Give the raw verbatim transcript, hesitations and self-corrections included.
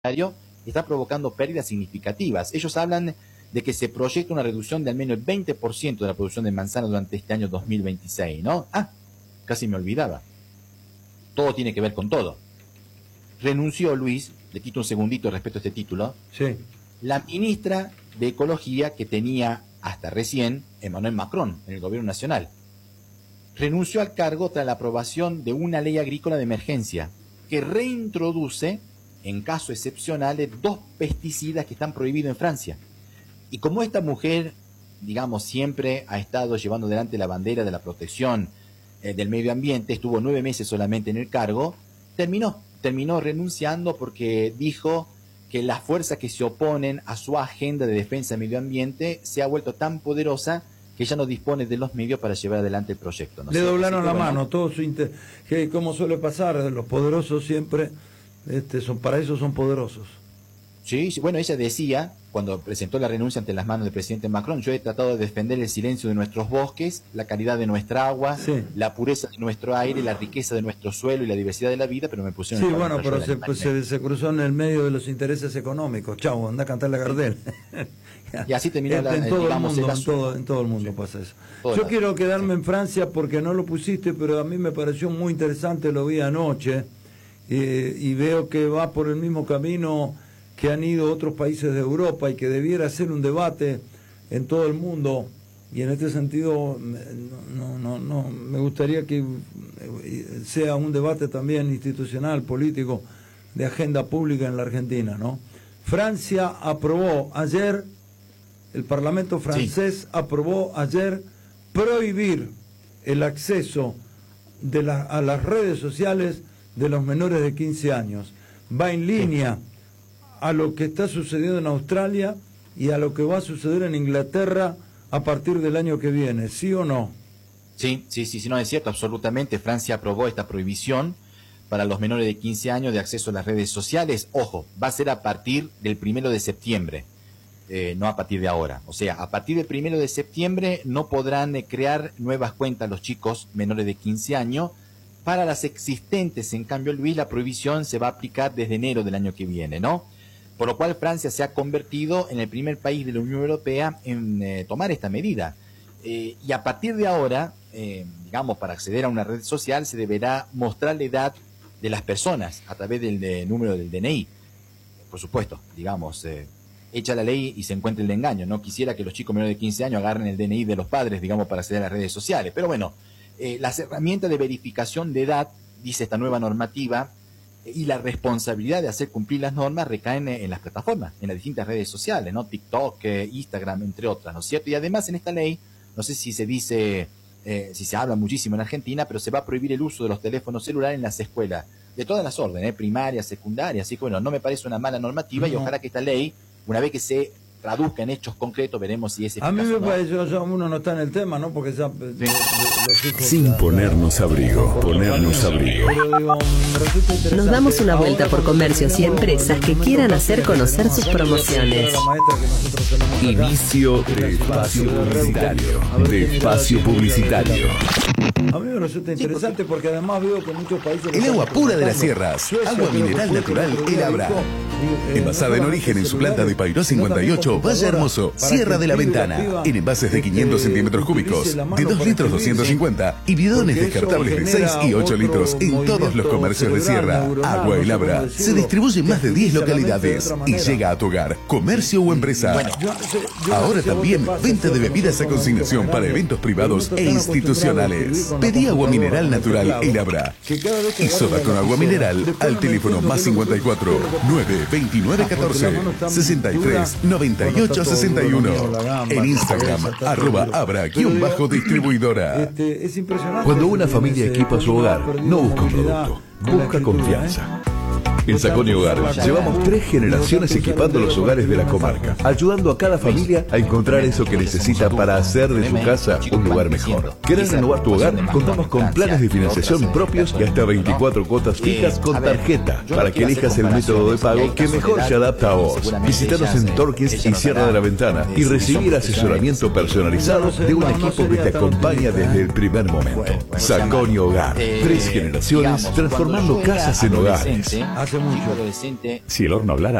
está provocando pérdidas significativas. Ellos hablan de que se proyecta una reducción de al menos el veinte por ciento de la producción de manzana durante este año dos mil veintiséis, ¿no? Ah, casi me olvidaba. Todo tiene que ver con todo. Renunció, Luis, le quito un segundito respecto a este título, sí. la ministra de Ecología que tenía hasta recién Emmanuel Macron en el gobierno nacional. Renunció al cargo tras la aprobación de una ley agrícola de emergencia que reintroduce, en casos excepcionales, dos pesticidas que están prohibidos en Francia. Y como esta mujer, digamos, siempre ha estado llevando adelante la bandera de la protección eh, del medio ambiente, estuvo nueve meses solamente en el cargo, terminó, terminó renunciando porque dijo que la fuerza que se oponen a su agenda de defensa del medio ambiente se ha vuelto tan poderosa que ya no dispone de los medios para llevar adelante el proyecto. ¿No? Le sé, doblaron la bueno, mano, todo su inter... que como suele pasar, los poderosos siempre, este, son para eso son poderosos. Sí, sí, bueno, ella decía, cuando presentó la renuncia ante las manos del presidente Macron, yo he tratado de defender el silencio de nuestros bosques, la calidad de nuestra agua, sí. la pureza de nuestro aire, la riqueza de nuestro suelo y la diversidad de la vida, pero me pusieron... Sí, bueno, pero se, pues, se, se cruzó en el medio de los intereses económicos. Chau, anda a cantar la Gardel. Y así terminó en, la, en, todo digamos, el mundo, el en, todo, en todo el mundo sí. pasa eso. Todo yo quiero quedarme sí. en Francia porque no lo pusiste, pero a mí me pareció muy interesante, lo vi anoche, eh, y veo que va por el mismo camino que han ido otros países de Europa y que debiera ser un debate en todo el mundo, y en este sentido no, no, no, me gustaría que sea un debate también institucional, político, de agenda pública en la Argentina, ¿no? Francia aprobó ayer, el Parlamento francés sí. aprobó ayer prohibir el acceso de la, a las redes sociales de los menores de quince años. Va en línea sí. a lo que está sucediendo en Australia y a lo que va a suceder en Inglaterra a partir del año que viene, ¿sí o no? Sí, sí, sí, sí, no es cierto, absolutamente. Francia aprobó esta prohibición para los menores de quince años de acceso a las redes sociales. Ojo, va a ser a partir del primero de septiembre, eh, no a partir de ahora. O sea, a partir del primero de septiembre no podrán eh, crear nuevas cuentas los chicos menores de quince años. Para las existentes, en cambio, Luis, la prohibición se va a aplicar desde enero del año que viene, ¿no? Por lo cual Francia se ha convertido en el primer país de la Unión Europea en eh, tomar esta medida. Eh, y a partir de ahora, eh, digamos, para acceder a una red social se deberá mostrar la edad de las personas a través del de, número del D N I. Por supuesto, digamos, eh, echa la ley y se encuentra el engaño. No quisiera que los chicos menores de quince años agarren el D N I de los padres, digamos, para acceder a las redes sociales. Pero bueno, eh, las herramientas de verificación de edad, dice esta nueva normativa, y la responsabilidad de hacer cumplir las normas recaen en las plataformas, en las distintas redes sociales, ¿no? TikTok, eh, Instagram, entre otras, ¿no es cierto? Y además en esta ley, no sé si se dice, eh, si se habla muchísimo en Argentina, pero se va a prohibir el uso de los teléfonos celulares en las escuelas, de todas las órdenes, ¿eh? Primarias, secundarias, así que bueno, no me parece una mala normativa no. y ojalá que esta ley, una vez que se traduzca en hechos concretos, veremos si es eficaz. A mí me parece, o sea, uno no está en el tema, ¿no? Porque ya, sí. los hijos, Sin ya, ponernos ya, abrigo, ponernos abrigo. Pero, digo, nos damos una vuelta por comercios y empresas que quieran hacer conocer sus promociones. Inicio de espacio publicitario. De espacio publicitario. A mí me resulta interesante porque además veo que muchos países... El agua pura de las sierras, agua mineral natural El Abra. Envasada en origen en su planta de Payró cincuenta y ocho, Valle Hermoso, Sierra de la Ventana. En envases de quinientos centímetros cúbicos, de dos litros doscientos cincuenta y bidones descartables de seis y ocho litros en todos los comercios de Sierra. Agua El Abra se distribuye en más de diez localidades y llega a tu hogar, comercio o empresa. Ahora también venta de bebidas a consignación para eventos privados e institucionales. Pedí agua mineral natural El Abra y soda con agua mineral al teléfono más cincuenta y cuatro, nueve veintinueve catorce, sesenta y tres noventa y ocho sesenta y uno. En Instagram, arroba Abra guión bajo distribuidora. Cuando una familia equipa su hogar, no busca un producto, busca confianza. En Saconi Hogar llevamos tres generaciones equipando los hogares de la comarca, ayudando a cada familia a encontrar eso que necesita para hacer de su casa un lugar mejor. ¿Querés renovar tu hogar? Contamos con planes de financiación propios y hasta veinticuatro cuotas fijas con tarjeta para que elijas el método de pago que mejor se adapta a vos. Visítanos en Torquís y Sierra de la Ventana y recibir asesoramiento personalizado de un equipo que te acompaña desde el primer momento. Saconi Hogar, tres generaciones transformando casas en hogares. hace mucho. adolescente. Si el horno hablara,